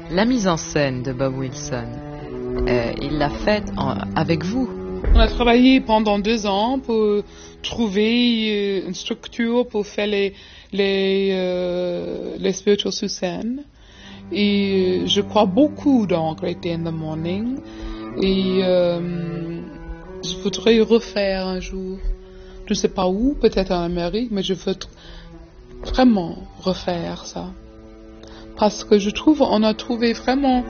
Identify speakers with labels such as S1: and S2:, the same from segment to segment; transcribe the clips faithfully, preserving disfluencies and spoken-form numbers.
S1: La mise en scène de Bob Wilson, euh, il l'a faite en, avec vous.
S2: On a travaillé pendant deux ans pour trouver une structure pour faire les, les, euh, les spirituals sous scène. Et je crois beaucoup dans Great Day in the Morning. Et euh, je voudrais refaire un jour. Je ne sais pas où, peut-être en Amérique, mais je veux vraiment refaire ça. Parce que je trouve on a trouvé vraiment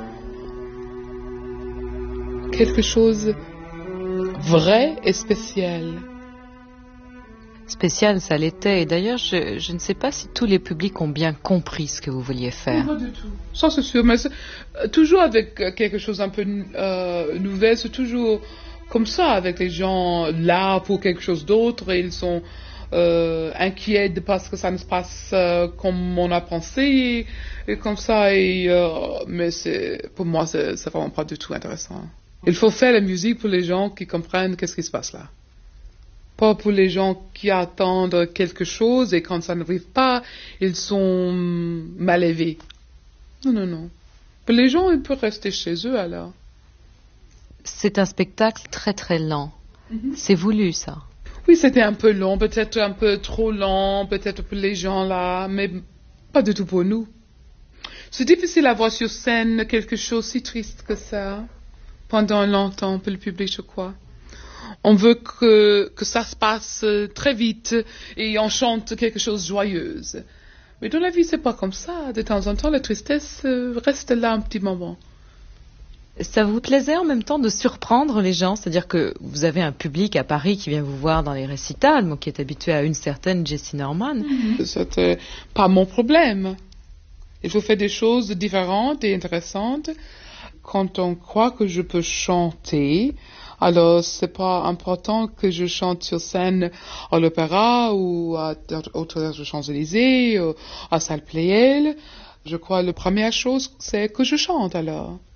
S2: quelque chose vrai et spécial.
S1: Spécial, ça l'était. Et d'ailleurs, je, je ne sais pas si tous les publics ont bien compris ce que vous vouliez faire.
S2: Pas du tout. Ça, c'est sûr. Mais c'est, euh, toujours avec quelque chose un peu euh, nouvel, c'est toujours comme ça, avec les gens là pour quelque chose d'autre. Et ils sont euh, inquiets parce que ça ne se passe euh, comme on a pensé. Et, et comme ça. Et, euh, mais c'est, pour moi, c'est, c'est vraiment pas du tout intéressant. Il faut faire la musique pour les gens qui comprennent qu'est-ce qui se passe là. Pas pour les gens qui attendent quelque chose et quand ça n'arrive pas, ils sont mal élevés. Non, non, non. Pour les gens, ils peuvent rester chez eux alors.
S1: C'est un spectacle très très lent. Mm-hmm. C'est voulu ça.
S2: Oui, c'était un peu long, peut-être un peu trop lent, peut-être pour les gens là, mais pas du tout pour nous. C'est difficile à voir sur scène quelque chose si triste que ça. Pendant longtemps pour le public, je crois. On veut que, que ça se passe très vite et on chante quelque chose de joyeux. Mais dans la vie, c'est pas comme ça. De temps en temps, la tristesse reste là un petit moment.
S1: Ça vous plaisait en même temps de surprendre les gens? C'est-à-dire que vous avez un public à Paris qui vient vous voir dans les récitals, qui est habitué à une certaine Jessye Norman.
S2: Mm-hmm. C'était pas mon problème. Il faut faire des choses différentes et intéressantes. Quand on croit que je peux chanter, alors c'est pas important que je chante sur scène à l'opéra ou à, au Théâtre des Champs-Élysées ou à Salle Pleyel. Je crois que la première chose, c'est que je chante alors.